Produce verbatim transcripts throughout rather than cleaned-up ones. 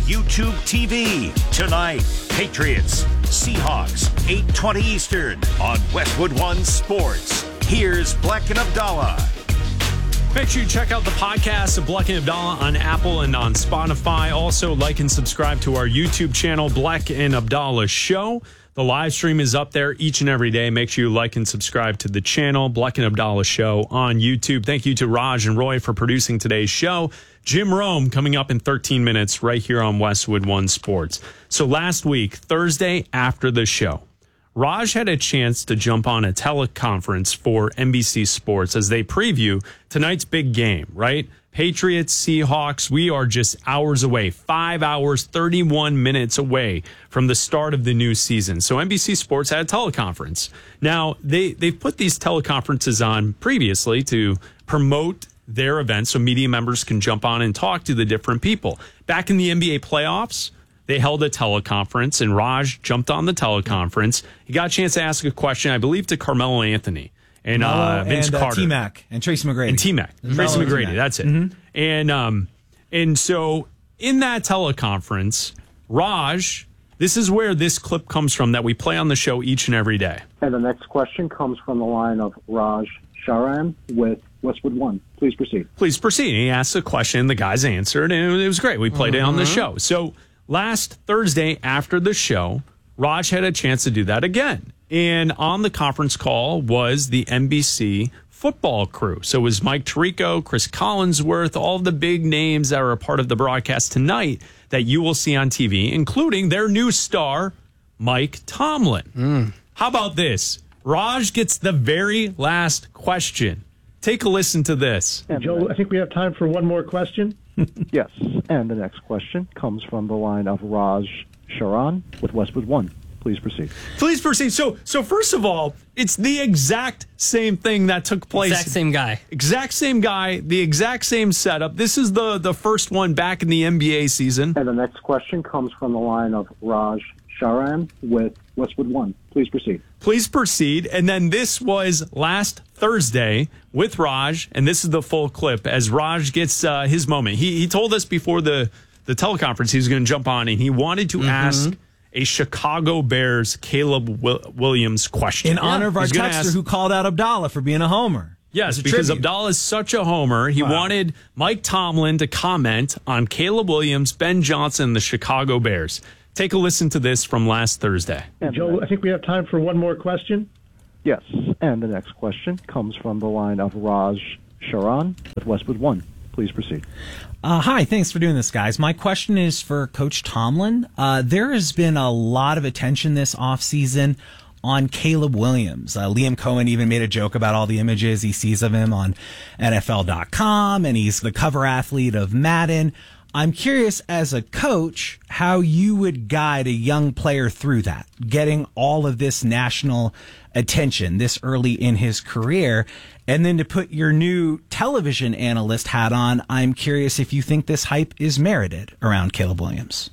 YouTube T V. Tonight, Patriots, Seahawks, eight twenty Eastern on Westwood One Sports. Here's Bleck and Abdallah. Make sure you check out the podcast of Bleck and Abdallah on Apple and on Spotify. Also, like and subscribe to our YouTube channel, Bleck and Abdallah Show. The live stream is up there each and every day. Make sure you like and subscribe to the channel, Bleck and Abdallah Show on YouTube. Thank you to Raj and Roy for producing today's show. Jim Rome coming up in thirteen minutes right here on Westwood One Sports. So last week, Thursday after the show, Raj had a chance to jump on a teleconference for N B C Sports as they preview tonight's big game, right? Patriots, Seahawks, we are just hours away, five hours, thirty-one minutes away from the start of the new season. So N B C Sports had a teleconference. Now, they, they've put these teleconferences on previously to promote their events so media members can jump on and talk to the different people. Back in the N B A playoffs, they held a teleconference, and Raj jumped on the teleconference. He got a chance to ask a question, I believe, to Carmelo Anthony and uh, Vince and, uh, Carter. T-Mac and Tracy McGrady. And T-Mac. Tracy McGrady, T-Mac. That's it. Mm-hmm. And, um, and so in that teleconference, Raj, this is where this clip comes from that we play on the show each and every day. And the next question comes from the line of Raj Sharan with Westwood One. Please proceed. Please proceed. He asked a question, the guys answered, and it was great. We played mm-hmm. it on the show. So last Thursday after the show, Raj had a chance to do that again. And on the conference call was the N B C football crew. So it was Mike Tirico, Chris Collinsworth, all the big names that are a part of the broadcast tonight that you will see on T V, including their new star, Mike Tomlin. Mm. How about this? Raj gets the very last question. Take a listen to this. Joe, I think we have time for one more question. Yes, and the next question comes from the line of Raj Sharan with Westwood One. Please proceed. Please proceed. So, so first of all, it's the exact same thing that took place. Exact same guy. Exact same guy, the exact same setup. This is the, the first one back in the N B A season. And the next question comes from the line of Raj Sharan with Westwood One. Please proceed. Please proceed. And then this was last Thursday with Raj, and this is the full clip as Raj gets uh, his moment. He he told us before the, the teleconference he was going to jump on, and he wanted to mm-hmm. ask a Chicago Bears Caleb Williams question. In honor of our texter ask, who called out Abdallah for being a homer. Yes, because tribute. Abdallah is such a homer. He wow. wanted Mike Tomlin to comment on Caleb Williams, Ben Johnson, and the Chicago Bears. Take a listen to this from last Thursday. And Joe, I think we have time for one more question. Yes, and the next question comes from the line of Raj Sharan with Westwood One. Please proceed. Uh, hi, thanks for doing this, guys. My question is for Coach Tomlin. Uh, there has been a lot of attention this offseason on Caleb Williams. Uh, Liam Cohen even made a joke about all the images he sees of him on N F L dot com, and he's the cover athlete of Madden. I'm curious, as a coach, how you would guide a young player through that, getting all of this national attention this early in his career. And then to put your new television analyst hat on, I'm curious if you think this hype is merited around Caleb Williams.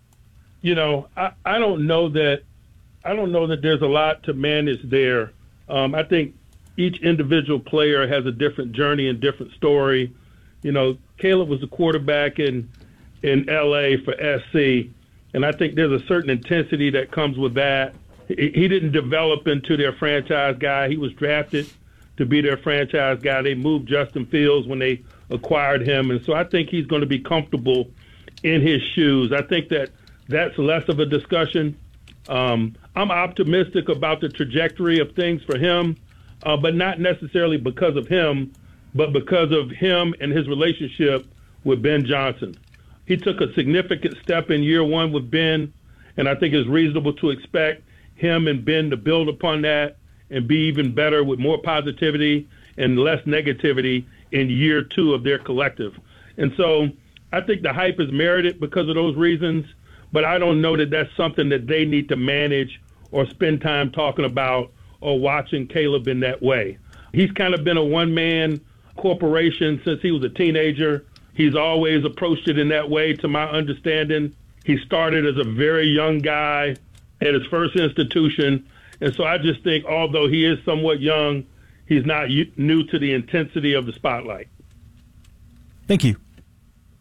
You know, I, I don't know that I don't know that there's a lot to manage there. Um, I think each individual player has a different journey and different story. You know, Caleb was a quarterback in in L A for S C, and I think there's a certain intensity that comes with that. He, he didn't develop into their franchise guy. He was drafted to be their franchise guy. They moved Justin Fields when they acquired him, and so I think he's going to be comfortable in his shoes. I think that that's less of a discussion. Um, I'm optimistic about the trajectory of things for him, uh, but not necessarily because of him, but because of him and his relationship with Ben Johnson. He took a significant step in year one with Ben, and I think it's reasonable to expect him and Ben to build upon that and be even better with more positivity and less negativity in year two of their collective. And so I think the hype is merited because of those reasons, but I don't know that that's something that they need to manage or spend time talking about or watching Caleb in that way. He's kind of been a one-man corporation since he was a teenager. He's always approached it in that way, to my understanding. He started as a very young guy at his first institution. And so I just think, although he is somewhat young, he's not new to the intensity of the spotlight. Thank you.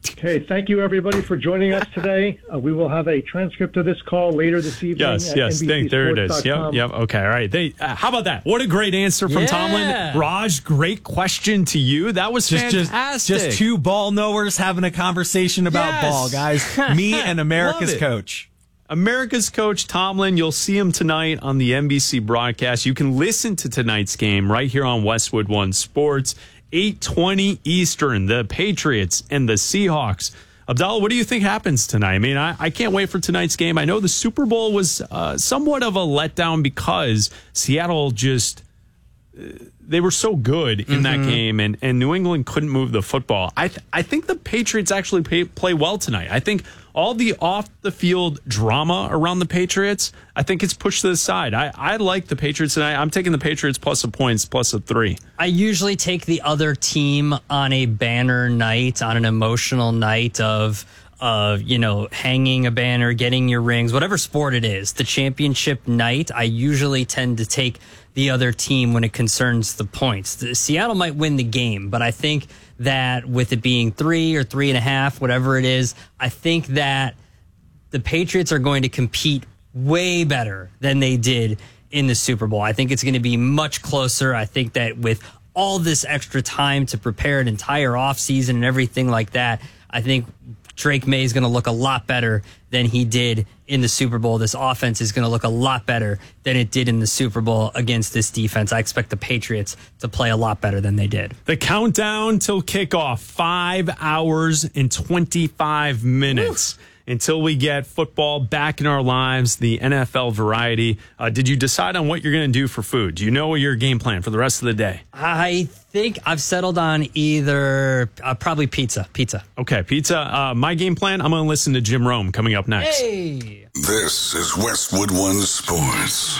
Okay, thank you everybody for joining us today. Uh, we will have a transcript of this call later this evening. Yes, at yes, N B C thank, there it is. sports dot Yep, com. yep. Okay, all right. They, uh, how about that? What a great answer from Yeah. Tomlin. Raj, great question to you. That was Just, just, fantastic. just two ball knowers having a conversation about Yes. ball, guys. Me and America's Love it. coach. America's coach Tomlin, you'll see him tonight on the N B C broadcast. You can listen to tonight's game right here on Westwood One Sports, eight twenty Eastern, the Patriots and the Seahawks. Abdallah, what do you think happens tonight? I mean, I, I can't wait for tonight's game. I know the Super Bowl was uh, somewhat of a letdown because Seattle just, uh, they were so good in mm-hmm. that game, and, and New England couldn't move the football. I th- I think the Patriots actually pay, play well tonight. I think all the off-the-field drama around the Patriots, I think it's pushed to the side. I, I like the Patriots tonight. I'm taking the Patriots plus a points, plus a three. I usually take the other team on a banner night, on an emotional night of, of you know, hanging a banner, getting your rings, whatever sport it is. The championship night, I usually tend to take the other team when it concerns the points. The, Seattle might win the game, but I think that with it being three or three and a half, whatever it is, I think that the Patriots are going to compete way better than they did in the Super Bowl. I think it's going to be much closer. I think that with all this extra time to prepare an entire offseason and everything like that, I think Drake May is going to look a lot better than he did in the Super Bowl. This offense is going to look a lot better than it did in the Super Bowl against this defense. I expect the Patriots to play a lot better than they did. The countdown till kickoff, five hours and twenty-five minutes. Woo. Until we get football back in our lives, the N F L variety. Uh, did you decide on what you're going to do for food? Do you know your game plan for the rest of the day? I think I've settled on either uh, probably pizza. Pizza. Okay, pizza. Uh, my game plan, I'm going to listen to Jim Rome coming up next. Hey! This is Westwood One Sports.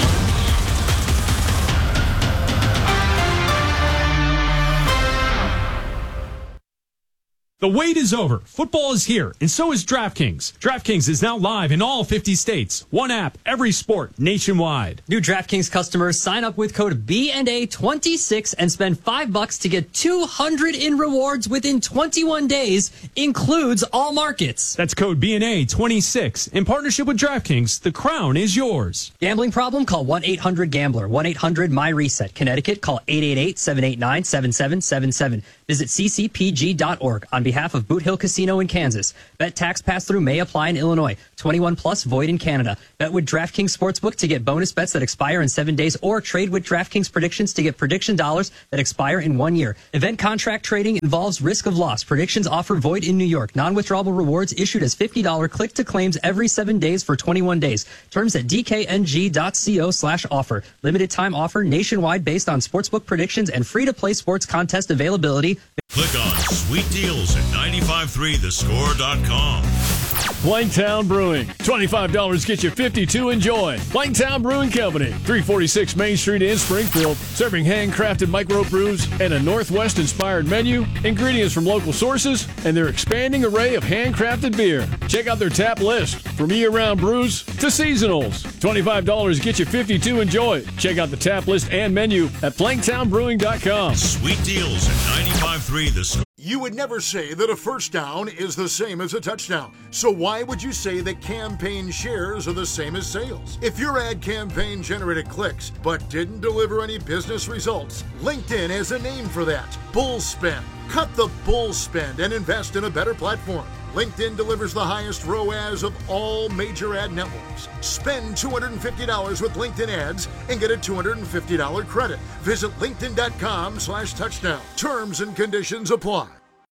The wait is over. Football is here, and so is DraftKings. DraftKings is now live in all fifty states. One app, every sport, nationwide. New DraftKings customers sign up with code B and A twenty-six and spend five bucks to get two hundred in rewards within twenty-one days. Includes all markets. That's code B and A twenty-six. In partnership with DraftKings, the crown is yours. Gambling problem? Call one eight hundred gambler. one eight hundred my reset. Connecticut, call eight eight eight, seven eight nine, seven seven seven seven. Visit c c p g dot org on behalf of Boot Hill Casino in Kansas. Bet tax pass-through may apply in Illinois. twenty-one plus void in Canada. Bet with DraftKings Sportsbook to get bonus bets that expire in seven days or trade with DraftKings Predictions to get prediction dollars that expire in one year. Event contract trading involves risk of loss. Predictions offer void in New York. Non-withdrawable rewards issued as fifty dollars click-to-claims every seven days for twenty-one days. Terms at d k n g dot co slash offer. Limited time offer nationwide based on sportsbook predictions and free-to-play sports contest availability. Click on Sweet Deals at nine five three the score dot com. Blanktown Brewing. twenty-five dollars gets you fifty-two. Enjoy. Blanktown Brewing Company. three forty-six Main Street in Springfield. Serving handcrafted microbrews and a Northwest-inspired menu, ingredients from local sources, and their expanding array of handcrafted beer. Check out their tap list. From year-round brews to seasonals. twenty-five dollars gets you fifty-two. Enjoy. Check out the tap list and menu at blanktown brewing dot com. Sweet Deals at nine five three the score. You would never say that a first down is the same as a touchdown. So why would you say that campaign shares are the same as sales? If your ad campaign generated clicks but didn't deliver any business results, LinkedIn has a name for that. Bull spend. Cut the bull spend and invest in a better platform. LinkedIn delivers the highest R O A S of all major ad networks. Spend two hundred fifty dollars with LinkedIn ads and get a two hundred fifty dollars credit. Visit linkedin.com slash touchdown. Terms and conditions apply.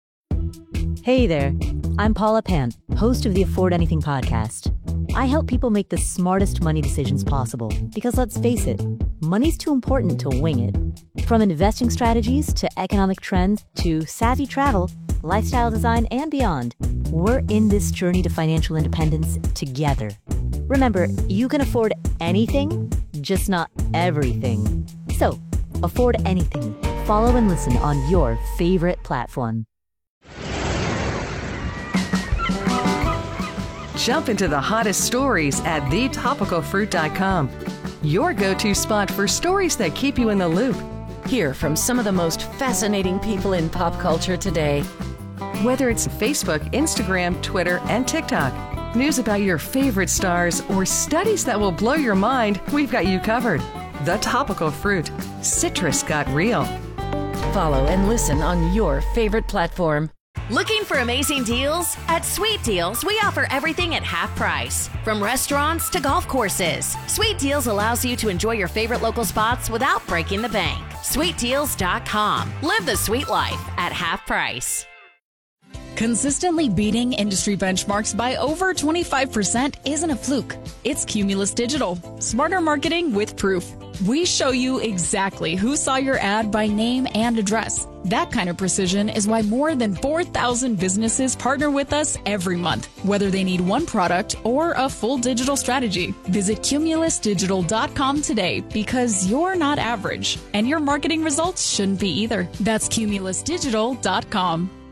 Hey there, I'm Paula Pant, host of the Afford Anything podcast. I help people make the smartest money decisions possible because let's face it, money's too important to wing it. From investing strategies to economic trends to savvy travel, lifestyle design, and beyond, we're in this journey to financial independence together. Remember, you can afford anything, just not everything. So, afford anything. Follow and listen on your favorite platform. Jump into the hottest stories at the topical fruit dot com. Your go-to spot for stories that keep you in the loop. Hear from some of the most fascinating people in pop culture today. Whether it's Facebook, Instagram, Twitter, and TikTok, news about your favorite stars, or studies that will blow your mind, we've got you covered. The Topical Fruit. Citrus got real. Follow and listen on your favorite platform. Looking for amazing deals? At Sweet Deals, we offer everything at half price. From restaurants to golf courses, Sweet Deals allows you to enjoy your favorite local spots without breaking the bank. sweet deals dot com. Live the sweet life at half price. Consistently beating industry benchmarks by over twenty-five percent isn't a fluke. It's Cumulus Digital. Smarter marketing with proof. We show you exactly who saw your ad by name and address. That kind of precision is why more than four thousand businesses partner with us every month, whether they need one product or a full digital strategy. Visit Cumulus Digital dot com today because you're not average, and your marketing results shouldn't be either. That's Cumulus Digital dot com.